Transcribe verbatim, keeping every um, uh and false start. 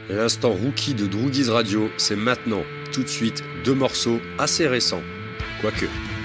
L'instant rookie de Droogies Radio, c'est maintenant, tout de suite, deux morceaux assez récents. Quoique...